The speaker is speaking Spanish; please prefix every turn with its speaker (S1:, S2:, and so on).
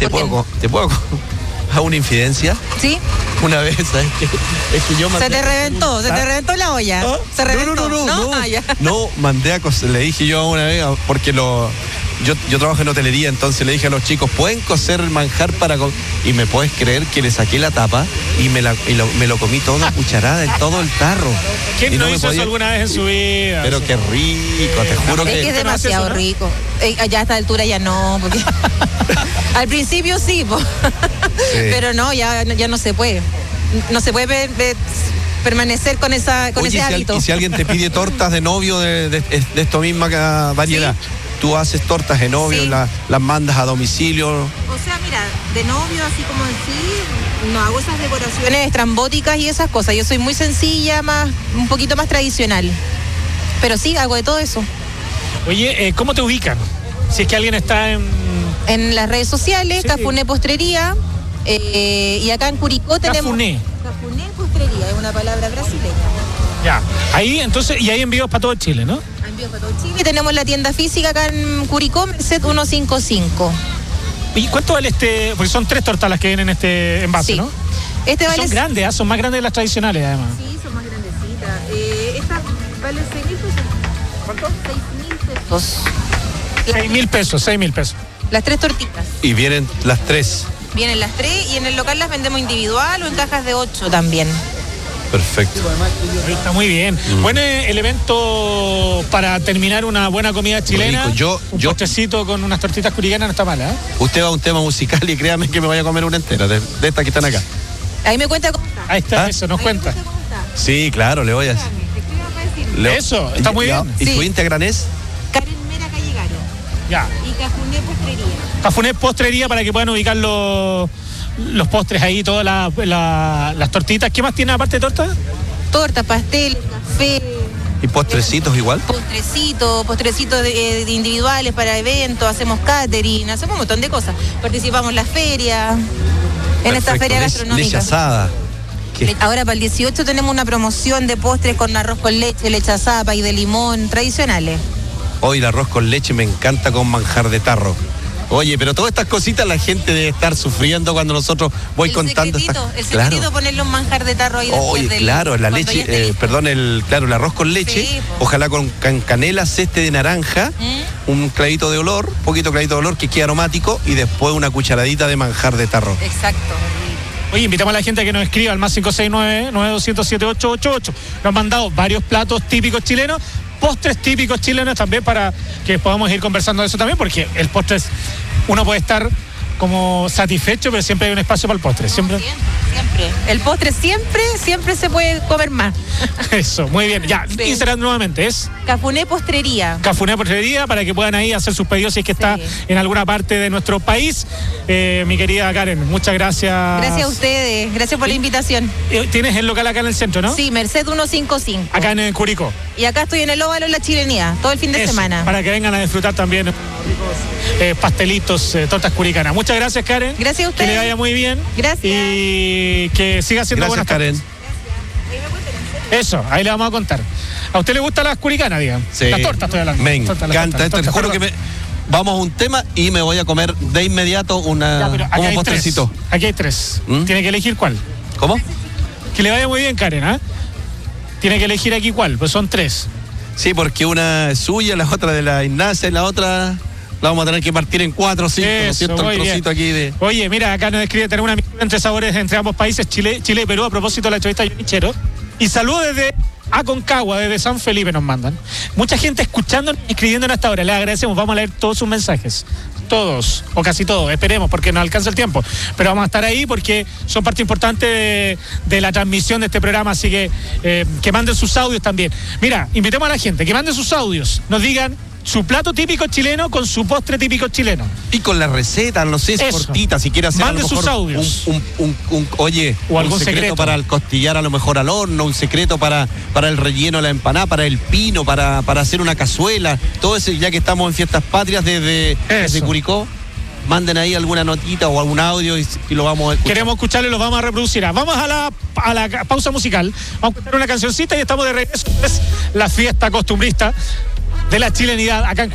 S1: ¿Te puedo a una infidencia?
S2: ¿Sí?
S1: Una vez, ¿sabes qué? Es que yo mandé...
S2: Se te reventó la olla.
S1: ¿Ah?
S2: Se reventó.
S1: No, mandé a coser, le dije yo una vez, porque yo trabajo en hotelería, entonces le dije a los chicos, ¿pueden cocer el manjar para y me puedes creer que le saqué la tapa y me lo comí todo a cucharada en todo el tarro?
S3: ¿Quién no hizo eso alguna vez en su vida?
S1: Pero qué rico, te juro que...
S2: Es que es demasiado rico. Ya a esta altura ya no, porque al principio sí, pero no, ya no se puede. No se puede permanecer con ese hábito.
S1: Y si alguien te pide tortas de novio de esta misma variedad, ¿sí? Tú haces tortas de novio, sí. Las mandas a domicilio.
S2: O sea, mira, de novio, así como decir, no hago esas decoraciones estrambóticas y esas cosas. Yo soy muy sencilla, un poquito más tradicional. Pero sí, hago de todo eso.
S3: Oye, ¿cómo te ubican? Si es que alguien está
S2: en las redes sociales, sí. Cafuné Postrería. Y acá en Curicó tenemos... Cafuné Postrería, es una palabra brasileña.
S3: Ya, ahí entonces, y hay envíos para todo Chile, ¿no?
S2: Envíos para todo Chile. Y tenemos la tienda física acá en Curicó, Merced 155.
S3: ¿Y cuánto vale porque son 3 tortas las que vienen en este envase, sí. ¿No? Son grandes, son más grandes de las tradicionales, además.
S2: Sí, son más grandecitas. Esta vale 6.000 pesos. ¿Cuánto? 6.000 pesos. 6.000 pesos. Las 3 tortitas.
S1: Y vienen las 3.
S2: Vienen las 3 y en el local las vendemos individual o en cajas de 8 también.
S1: Perfecto.
S3: Está muy bien. Buen elemento para terminar una buena comida chilena. Un postrecito con unas tortitas curicanas no está mal, ¿eh?
S1: Usted va a un tema musical y créame que me vaya a comer una entera de estas que están acá.
S2: Ahí me cuenta cómo está.
S3: Ahí está, eso, nos cuenta.
S1: Sí, claro, le voy a decir.
S3: Eso, está muy bien.
S1: ¿Y tu Instagram es?
S2: Karen Mera Callegaro.
S3: Ya.
S2: Y Cafuné Postrería.
S3: Cafuné Postrería para que puedan ubicar los postres ahí, todas las tortitas. ¿Qué más tiene aparte de tortas?
S2: Torta, pastel, café.
S1: ¿Y postrecitos igual?
S2: Postrecitos de individuales para eventos, hacemos catering, hacemos un montón de cosas. Participamos en la feria, en esta feria gastronómica.
S1: Leche asada.
S2: Ahora para el 18 tenemos una promoción de postres con arroz con leche asada, pay de limón, tradicionales.
S1: Hoy el arroz con leche me encanta con manjar de tarro. Oye, pero todas estas cositas la gente debe estar sufriendo cuando nosotros contando.
S2: El secretito, ponerle un manjar de tarro ahí después del...
S1: Claro, la leche, el arroz con leche, sí, ojalá con canela, ceste de naranja, un clavito de olor, poquito clavito de olor que quede aromático y después una cucharadita de manjar de tarro.
S2: Exacto.
S3: Oye, invitamos a la gente a que nos escriba al más 569-9207-888. Nos han mandado varios platos típicos chilenos, postres típicos chilenos también, para que podamos ir conversando de eso también, porque el postre uno puede estar como satisfecho, pero siempre hay un espacio para el postre. Siempre.
S2: El postre siempre se puede comer más.
S3: Eso, muy bien. Ya, sí. Instagram nuevamente es
S2: Cafuné Postrería.
S3: Cafuné Postrería, para que puedan ahí hacer sus pedidos si es que está en alguna parte de nuestro país. Mi querida Karen, muchas gracias.
S2: Gracias a ustedes, gracias por la invitación.
S3: Tienes el local acá en el centro, ¿no?
S2: Sí, Merced 155.
S3: Acá en Curicó.
S2: Y acá estoy en el Óvalo, en la Chilenía, todo el fin de semana.
S3: Para que vengan a disfrutar también pastelitos, tortas curicanas. Muchas gracias, Karen.
S2: Gracias a ustedes.
S3: Que le vaya muy bien.
S2: Gracias.
S3: Y que siga siendo buenas
S1: Karen.
S3: Eso, ahí le vamos a contar. ¿A usted le gustan las curicanas, digan?
S1: Sí.
S3: Las tortas estoy hablando.
S1: Me encanta. Te juro que vamos a un tema y me voy a comer de inmediato un postrecito.
S3: Aquí hay 3. Tiene que elegir cuál.
S1: ¿Cómo?
S3: Que le vaya muy bien, Karen, ¿ah? Tiene que elegir aquí cuál, pues son 3.
S1: Sí, porque una es suya, la otra de la Ignacia y la otra la vamos a tener que partir en 4 o 5, ¿no es cierto? Un trocito aquí de...
S3: Oye, mira, acá nos escribe, tenemos una mezcla entre sabores entre ambos países, Chile y Perú, a propósito de la entrevista de Chero. Y saludos desde Aconcagua, desde San Felipe nos mandan. Mucha gente escuchando y escribiendo a esta hora. Les agradecemos, vamos a leer todos sus mensajes. Todos, o casi todos, esperemos, porque nos alcanza el tiempo. Pero vamos a estar ahí porque son parte importante de la transmisión de este programa, así que manden sus audios también. Mira, invitemos a la gente que manden sus audios, nos digan su plato típico chileno con su postre típico chileno. Y con la receta, no sé, es cortita, si quiere hacer
S1: mande a lo mejor
S3: sus audios.
S1: Oye, o algún secreto para el costillar a lo mejor al horno, un secreto para el relleno de la empanada, para el pino, para hacer una cazuela, todo eso, ya que estamos en fiestas patrias desde Curicó. Manden ahí alguna notita o algún audio y lo vamos a escuchar. Queremos escucharlo y lo vamos a reproducir. Vamos a la pausa musical. Vamos a escuchar una cancioncita y estamos de regreso. Es la fiesta costumbrista de la chilenidad acá en